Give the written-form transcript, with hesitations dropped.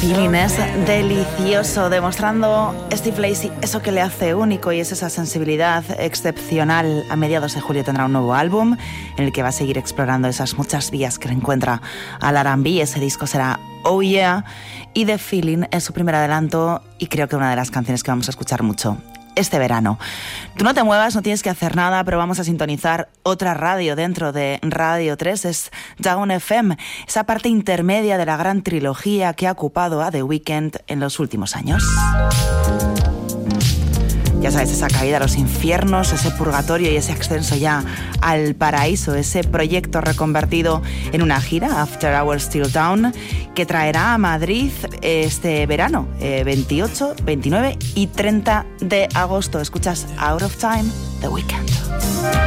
Feeling es delicioso, demostrando Steve Lacy eso que le hace único, y es esa sensibilidad excepcional. A mediados de julio tendrá un nuevo álbum en el que va a seguir explorando esas muchas vías que le encuentra al R&B. Ese disco será Oh Yeah, y The Feeling es su primer adelanto y creo que una de las canciones que vamos a escuchar mucho este verano. Tú no te muevas, no tienes que hacer nada, pero vamos a sintonizar otra radio dentro de Radio 3, es Down FM, esa parte intermedia de la gran trilogía que ha ocupado a The Weeknd en los últimos años. Ya sabes, esa caída a los infiernos, ese purgatorio y ese ascenso ya al paraíso, ese proyecto reconvertido en una gira, After Hours Till Dawn, que traerá a Madrid este verano, 28, 29 y 30 de agosto. Escuchas Out of Time, The Weeknd.